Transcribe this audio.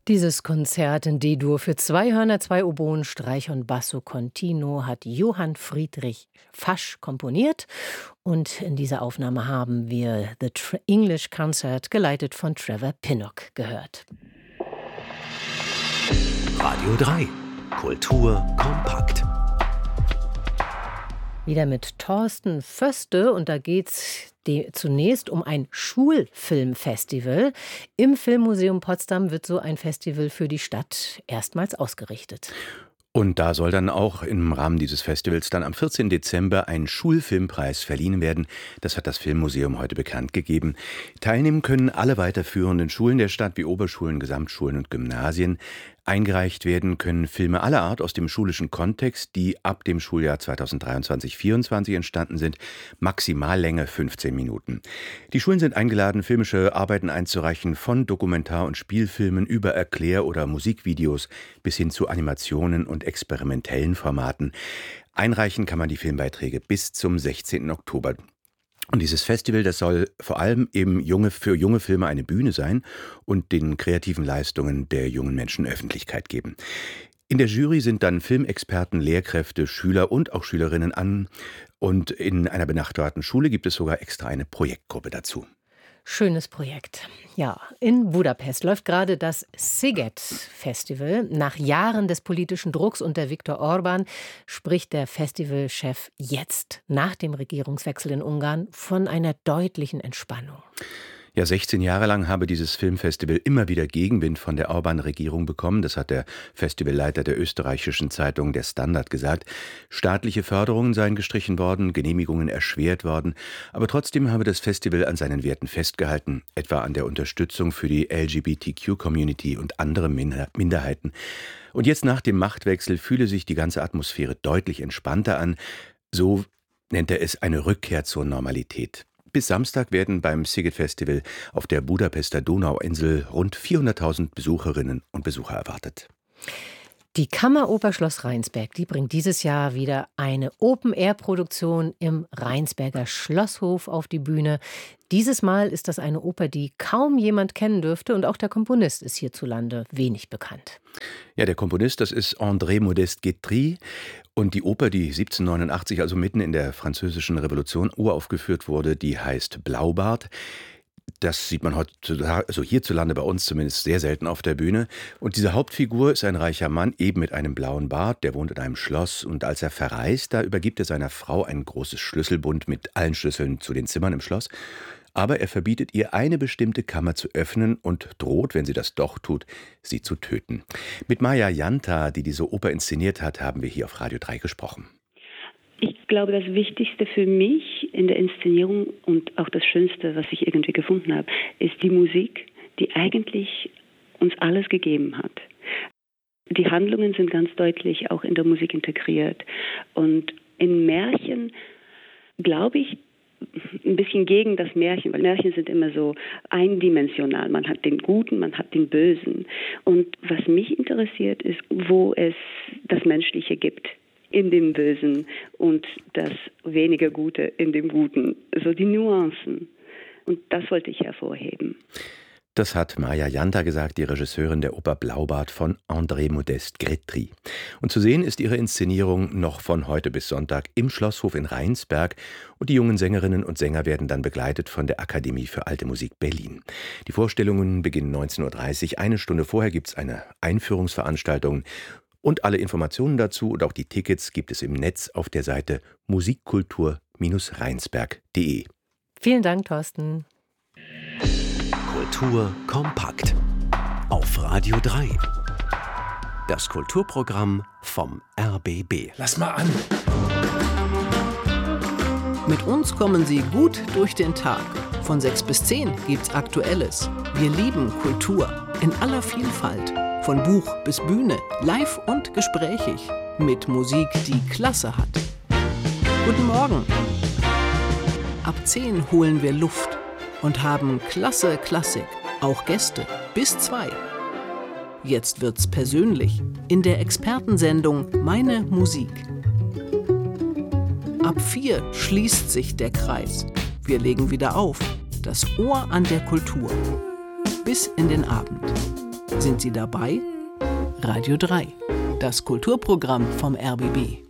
Dieses Konzert in D-Dur für 2 Hörner, 2 Oboen, Streich und Basso continuo hat Johann Friedrich Fasch komponiert. Und in dieser Aufnahme haben wir The English Concert, geleitet von Trevor Pinnock, gehört. Radio 3. Kultur kompakt. Wieder mit Thorsten Föste, und da geht's zunächst um ein Schulfilmfestival. Im Filmmuseum Potsdam wird so ein Festival für die Stadt erstmals ausgerichtet. Und da soll dann auch im Rahmen dieses Festivals dann am 14. Dezember ein Schulfilmpreis verliehen werden. Das hat das Filmmuseum heute bekannt gegeben. Teilnehmen können alle weiterführenden Schulen der Stadt wie Oberschulen, Gesamtschulen und Gymnasien. Eingereicht werden können Filme aller Art aus dem schulischen Kontext, die ab dem Schuljahr 2023/24 entstanden sind. Maximallänge 15 Minuten. Die Schulen sind eingeladen, filmische Arbeiten einzureichen, von Dokumentar- und Spielfilmen über Erklär- oder Musikvideos bis hin zu Animationen und experimentellen Formaten. Einreichen kann man die Filmbeiträge bis zum 16. Oktober. Und dieses Festival, das soll vor allem eben für junge Filme eine Bühne sein und den kreativen Leistungen der jungen Menschen Öffentlichkeit geben. In der Jury sind dann Filmexperten, Lehrkräfte, Schüler und auch Schülerinnen an. Und in einer benachbarten Schule gibt es sogar extra eine Projektgruppe dazu. Schönes Projekt. Ja, in Budapest läuft gerade das Sziget-Festival. Nach Jahren des politischen Drucks unter Viktor Orbán spricht der Festivalchef jetzt, nach dem Regierungswechsel in Ungarn, von einer deutlichen Entspannung. Ja, 16 Jahre lang habe dieses Filmfestival immer wieder Gegenwind von der Orbán-Regierung bekommen. Das hat der Festivalleiter der österreichischen Zeitung Der Standard gesagt. Staatliche Förderungen seien gestrichen worden, Genehmigungen erschwert worden. Aber trotzdem habe das Festival an seinen Werten festgehalten, etwa an der Unterstützung für die LGBTQ-Community und andere Minderheiten. Und jetzt nach dem Machtwechsel fühle sich die ganze Atmosphäre deutlich entspannter an. So nennt er es eine Rückkehr zur Normalität. Bis Samstag werden beim Sziget-Festival auf der Budapester Donauinsel rund 400.000 Besucherinnen und Besucher erwartet. Die Kammeroper Schloss Rheinsberg, die bringt dieses Jahr wieder eine Open-Air-Produktion im Rheinsberger Schlosshof auf die Bühne. Dieses Mal ist das eine Oper, die kaum jemand kennen dürfte, und auch der Komponist ist hierzulande wenig bekannt. Ja, der Komponist, das ist André Modeste Guitry. Und die Oper, die 1789, also mitten in der Französischen Revolution, uraufgeführt wurde, die heißt Blaubart. Das sieht man heutzutage, also hierzulande bei uns zumindest, sehr selten auf der Bühne. Und diese Hauptfigur ist ein reicher Mann, eben mit einem blauen Bart, der wohnt in einem Schloss. Und als er verreist, da übergibt er seiner Frau ein großes Schlüsselbund mit allen Schlüsseln zu den Zimmern im Schloss. Aber er verbietet ihr, eine bestimmte Kammer zu öffnen und droht, wenn sie das doch tut, sie zu töten. Mit Maja Janta, die diese Oper inszeniert hat, haben wir hier auf Radio 3 gesprochen. Ich glaube, das Wichtigste für mich in der Inszenierung und auch das Schönste, was ich irgendwie gefunden habe, ist die Musik, die eigentlich uns alles gegeben hat. Die Handlungen sind ganz deutlich auch in der Musik integriert. Und in Märchen, glaube ich, ein bisschen gegen das Märchen, weil Märchen sind immer so eindimensional. Man hat den Guten, man hat den Bösen. Und was mich interessiert, ist, wo es das Menschliche gibt in dem Bösen und das weniger Gute in dem Guten. So die Nuancen. Und das wollte ich hervorheben. Das hat Maja Janta gesagt, die Regisseurin der Oper Blaubart von André Modeste Guitry. Und zu sehen ist ihre Inszenierung noch von heute bis Sonntag im Schlosshof in Rheinsberg. Und die jungen Sängerinnen und Sänger werden dann begleitet von der Akademie für Alte Musik Berlin. Die Vorstellungen beginnen 19.30 Uhr. Eine Stunde vorher gibt es eine Einführungsveranstaltung. Und alle Informationen dazu und auch die Tickets gibt es im Netz auf der Seite musikkultur-rheinsberg.de. Vielen Dank, Thorsten. Kultur kompakt. Auf Radio 3. Das Kulturprogramm vom RBB. Lass mal an. Mit uns kommen Sie gut durch den Tag. Von 6 bis 10 gibt's Aktuelles. Wir lieben Kultur in aller Vielfalt. Von Buch bis Bühne, live und gesprächig. Mit Musik, die Klasse hat. Guten Morgen. Ab 10 holen wir Luft und haben klasse Klassik. Auch Gäste bis 2. Jetzt wird's persönlich in der Expertensendung Meine Musik. Ab 4 schließt sich der Kreis. Wir legen wieder auf. Das Ohr an der Kultur. Bis in den Abend. Sind Sie dabei? Radio 3, das Kulturprogramm vom RBB.